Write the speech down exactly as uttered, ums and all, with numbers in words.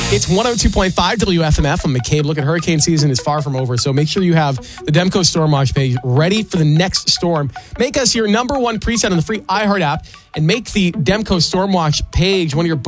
It's one oh two point five W F M F. I'm McCabe. Look, at hurricane season is far from over, so make sure you have the Demco Stormwatch page ready for the next storm. Make us your number one preset on the free iHeart app and make the Demco Stormwatch page one of your